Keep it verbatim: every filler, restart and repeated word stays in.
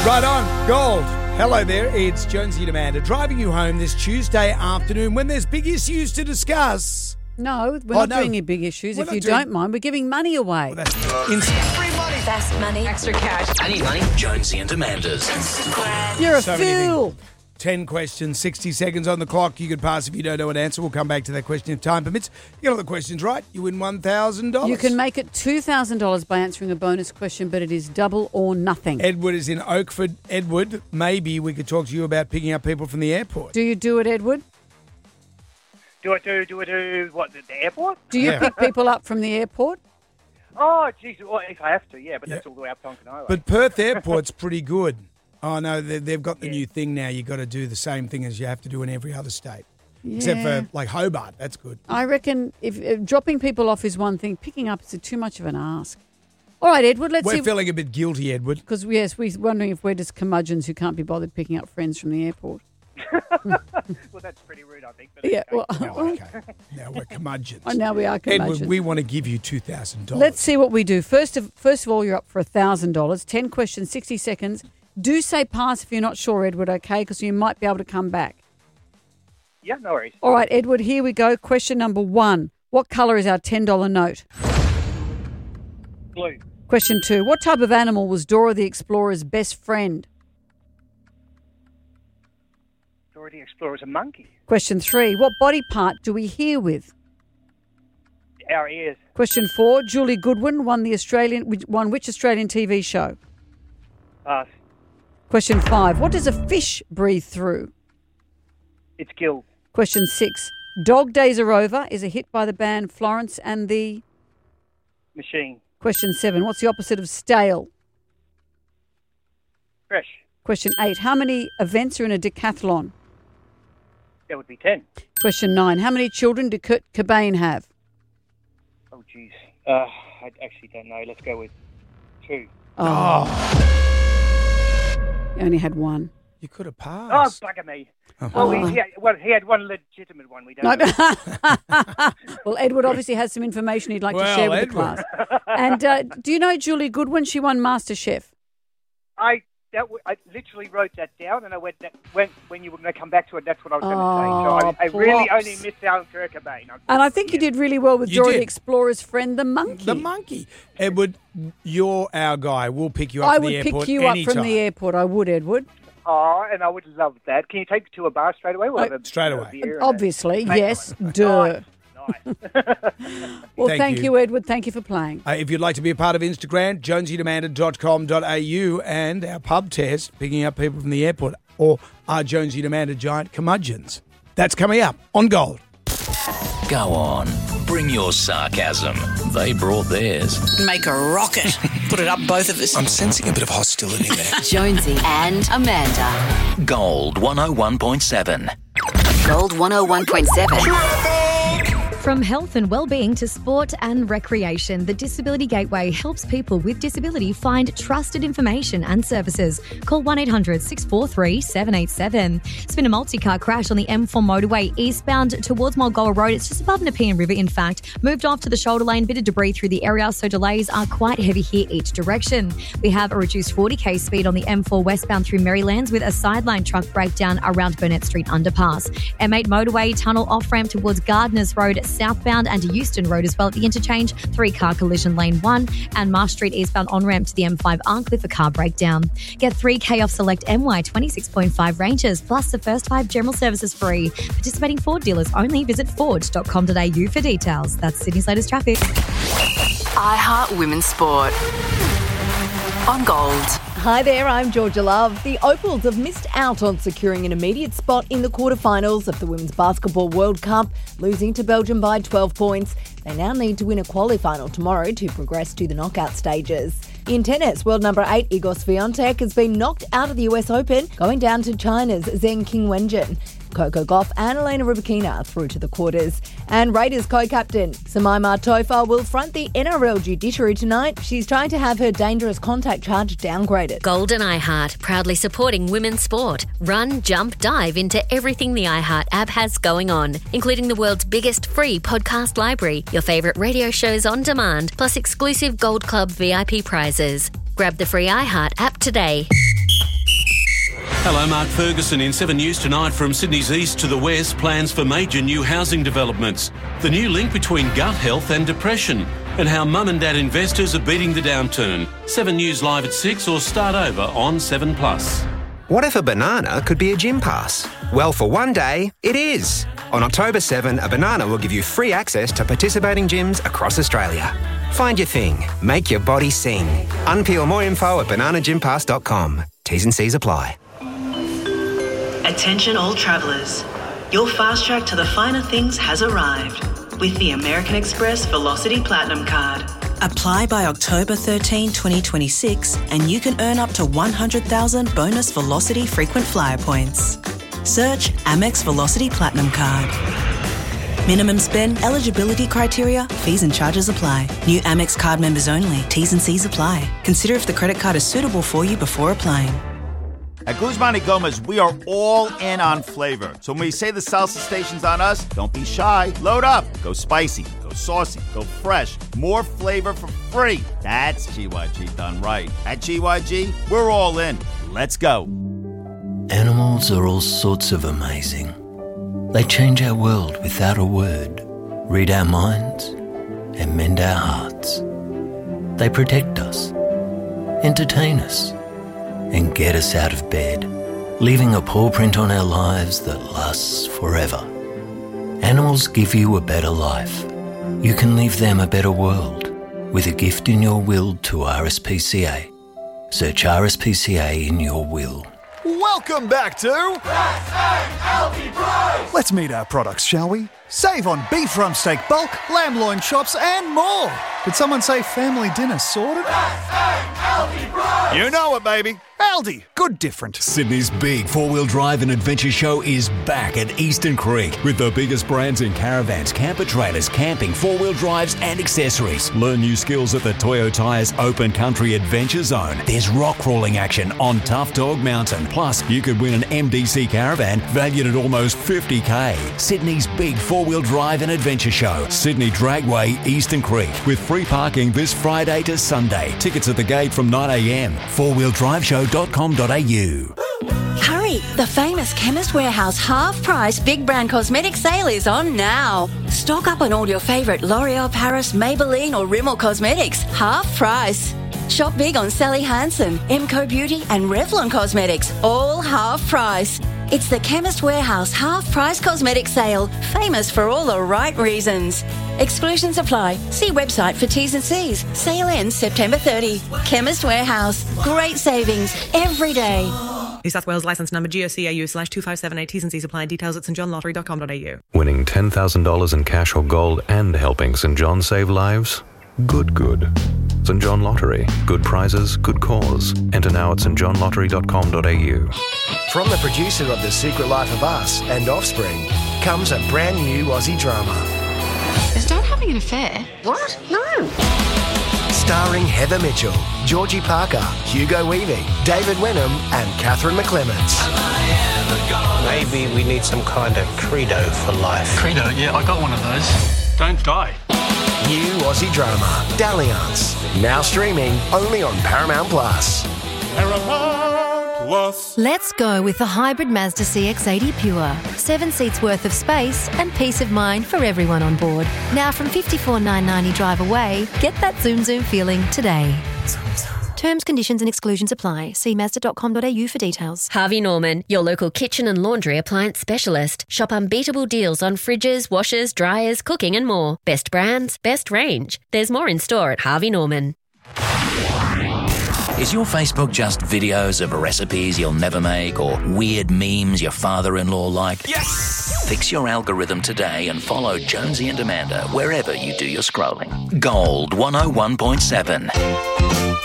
Right on, Gold. Hello there, it's Jonesy and Amanda driving you home this Tuesday afternoon when there's big issues to discuss. No, we're Oh, not no. doing any big issues. We're If not you doing- don't mind, we're giving money away. Well, that's instant. Free money. Fast money. Extra cash. I need money. Jonesy and Amanda's. You're a So many fool. ten questions, sixty seconds on the clock. You could pass if you don't know an answer. We'll come back to that question if time permits. You get all the questions right, you win one thousand dollars. You can make it two thousand dollars by answering a bonus question, but it is double or nothing. Edward is in Oakford. Edward, maybe we could talk to you about picking up people from the airport. Do you do it, Edward? Do I do, do I do, what, the, the airport? Do you Yeah. pick people up from the airport? Oh, geez, well, if I have to, yeah, but Yeah. that's all the way up Tonkin But Perth Airport's pretty good. Oh, no, they- they've got the new thing now. You've got to do the same thing as you have to do in every other state. Except Yeah. for, like, Hobart. That's good. I reckon if, if dropping people off is one thing, picking up is too much of an ask. All right, Edward, let's We're see. feeling a bit guilty, Edward. Because, yes, we're wondering if we're just curmudgeons who can't be bothered picking up friends from the airport. Well, that's pretty rude, I think. But Yeah, okay. well, Oh, okay. Now we're curmudgeons. oh, now we are curmudgeons. Edward, we want to give you two thousand dollars. Let's see what we do. First of first of all, you're up for one thousand dollars. ten questions, sixty seconds. Do say pass if you're not sure, Edward, okay? Because you might be able to come back. Yeah, no worries. All right, Edward, here we go. Question number one. What colour is our ten dollar note? Blue. Question two. What type of animal was Dora the Explorer's best friend? Dora the Explorer's a monkey. Question three. What body part do we hear with? Our ears. Question four. Julie Goodwin won the Australian which- won which Australian T V show? Uh, Question five. What does a fish breathe through? it's gills. Question six. Dog Days Are Over is a hit by the band Florence and the... Machine. Question seven. What's the opposite of stale? Fresh. Question eight. How many events are in a decathlon? That would be ten. Question nine. How many children did Kurt Cobain have? Oh, jeez. Uh, I actually don't know. Let's go with two. Oh. He only had one. You could have Oh, passed. bugger me. Oh. Oh, he, he, had, well, he had one legitimate one. We No, don't know. well, Edward obviously has some information he'd like Well, to share with Edward. the class. And uh, do you know Julie Goodwin? She won MasterChef. I that w- I literally wrote that down, and I went that when when you were going to come back to it, that's what I was going Oh, to say. So I, I really plops. only missed out on Kurt Cobain. And I think you did really well with You Dora did. the Explorer's friend, the monkey. The monkey. Edward, you're our guy. We'll pick you up I from would the airport pick you up anytime. from the airport. I would, Edward. Oh, and I would love that. Can you take me to a bar straight away? We'll Oh, have a- straight a away. beer and a- Obviously, Thank yes. you. Duh. Nice. Nice. Well, Thank thank, you. you. Edward. Thank you for playing. Uh, if you'd like to be a part of Instagram, jonesy demanda dot com dot a u and our pub test, picking up people from the airport, or our Jonesy and Amanda giant curmudgeons. That's coming up on Gold. Go on. Bring your sarcasm. They brought theirs. Make a rocket. Put it up both of us. I'm sensing a bit of hostility there. Jonesy and Amanda. Gold one oh one point seven. Gold one oh one point seven. From health and well-being to sport and recreation, the Disability Gateway helps people with disability find trusted information and services. Call one eight hundred six four three seven eight seven. It's been a multi-car crash on the M four motorway eastbound towards Mulgoa Road. It's just above Nepean River, in fact. Moved off to the shoulder lane, bit of debris through the area, so delays are quite heavy here each direction. We have a reduced forty k speed on the M four westbound through Marylands with a sideline truck breakdown around Burnett Street underpass. M eight motorway tunnel off-ramp towards Gardners Road southbound and Euston Road as well at the interchange. Three-car collision lane one and Marsh Street eastbound on-ramp to the M five Arncliffe, a car breakdown. Get three k off select M Y twenty-six point five ranges plus the first five general services free. Participating Ford dealers only. Visit ford dot com dot a u for details. That's Sydney's latest traffic. iHeart Women's Sport. On Gold. Hi there, I'm Georgia Love. The Opals have missed out on securing an immediate spot in the quarterfinals of the Women's Basketball World Cup, losing to Belgium by twelve points. They now need to win a quali-final tomorrow to progress to the knockout stages. In tennis, world number eight Igor Swiatek has been knocked out of the U S Open, going down to China's Zheng Qinwenjun. Coco Gauff and Elena Rybakina through to the quarters. And Raiders co-captain Samaima Tofa will front the N R L judiciary tonight. She's trying to have her dangerous contact charge downgraded. Gold and iHeart, proudly supporting women's sport. Run, jump, dive into everything the iHeart app has going on, including the world's biggest free podcast library, your favourite radio shows on demand, plus exclusive Gold Club V I P prizes. Grab the free iHeart app today. Hello, Mark Ferguson in Seven News tonight. From Sydney's east to the west, plans for major new housing developments. The new link between gut health and depression, and how mum and dad investors are beating the downturn. Seven News live at six or start over on seven plus. What if a banana could be a gym pass? Well, for one day, it is. On October seventh, a banana will give you free access to participating gyms across Australia. Find your thing. Make your body sing. Unpeel more info at banana gym pass dot com. T's and C's apply. Attention all travellers. Your fast track to the finer things has arrived with the American Express Velocity Platinum Card. Apply by October thirteenth, twenty twenty-six and you can earn up to one hundred thousand bonus Velocity frequent flyer points. Search Amex Velocity Platinum Card. Minimum spend, eligibility criteria, fees and charges apply. New Amex card members only. T's and C's apply. Consider if the credit card is suitable for you before applying. At Guzman y Gomez, we are all in on flavor. So when we say the salsa station's on us, don't be shy. Load up. Go spicy. Go saucy. Go fresh. More flavor for free. That's G Y G done right. At G Y G, we're all in. Let's go. Animals are all sorts of amazing. They change our world without a word, read our minds, and mend our hearts. They protect us, entertain us, and get us out of bed, leaving a paw print on our lives that lasts forever. Animals give you a better life. You can leave them a better world with a gift in your will to R S P C A. Search R S P C A in your will. Welcome back to L T Price. Let's meet our products, shall we? Save on beef rump steak bulk, lamb loin chops, and more. Did someone say family dinner sorted? You know it, baby. Aldi, good different. Sydney's big four-wheel drive and adventure show is back at Eastern Creek with the biggest brands in caravans, camper trailers, camping, four-wheel drives and accessories. Learn new skills at the Toyo Tyres Open Country Adventure Zone. There's rock crawling action on Tough Dog Mountain. Plus, you could win an M D C caravan valued at almost fifty K. Sydney's big four-wheel drive and adventure show. Sydney Dragway, Eastern Creek, with free parking this Friday to Sunday. Tickets at the gate from nine a.m. four wheel drive show dot com dot a u. Hurry! The famous Chemist Warehouse half-price big brand cosmetic sale is on now. Stock up on all your favourite L'Oreal Paris, Maybelline or Rimmel cosmetics. Half price. Shop big on Sally Hansen, Emco Beauty and Revlon Cosmetics. All half price. It's the Chemist Warehouse half-price cosmetic sale. Famous for all the right reasons. Exclusions apply. See website for T's and C's. Sale ends September thirtieth. Chemist Warehouse. Great savings every day. New South Wales licence number G O C A U slash two five seven eight. T's and C's apply. Details at st john lottery dot com dot a u. Winning ten thousand dollars in cash or gold and helping St John save lives? Good, good. St John Lottery. Good prizes, good cause. Enter now at st john lottery dot com dot a u. From the producer of The Secret Life of Us and Offspring comes a brand new Aussie drama. Is Dad having an affair? What? No. Starring Heather Mitchell, Georgie Parker, Hugo Weaving, David Wenham and Catherine McClements. Maybe we need some kind of credo for life. Credo? Yeah, I got one of those. Don't die. New Aussie drama, Dalliance. Now streaming only on Paramount Plus. Paramount Plus. Let's go with the hybrid Mazda C X eighty Pure. Seven seats worth of space and peace of mind for everyone on board. Now from fifty-four thousand nine hundred ninety drive away, get that zoom zoom feeling today. Terms, conditions and exclusions apply. See mazda dot com dot a u for details. Harvey Norman, your local kitchen and laundry appliance specialist. Shop unbeatable deals on fridges, washers, dryers, cooking and more. Best brands, best range. There's more in store at Harvey Norman. Is your Facebook just videos of recipes you'll never make or weird memes your father-in-law liked? Yes! Fix your algorithm today and follow Jonesy and Amanda wherever you do your scrolling. Gold one oh one point seven.